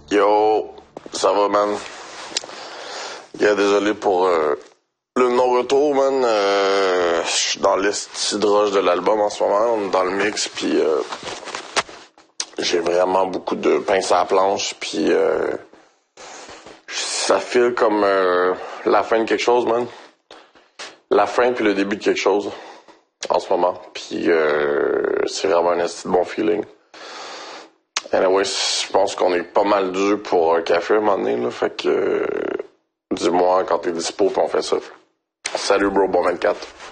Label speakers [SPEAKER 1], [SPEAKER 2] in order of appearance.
[SPEAKER 1] Yo, ça va, man? Yeah, désolé pour le non-retour, man. Je suis dans l'estidroche de l'album en ce moment. On est dans le mix, puis j'ai vraiment beaucoup de pince à la planche, puis ça file comme la fin de quelque chose, man. La fin puis le début de quelque chose en ce moment. Puis c'est vraiment un esti de bon feeling. Anyway, je pense qu'on est pas mal dû pour un café à un moment donné, là. Fait que dis-moi quand t'es dispo, puis on fait ça. Salut, bro, bon 24.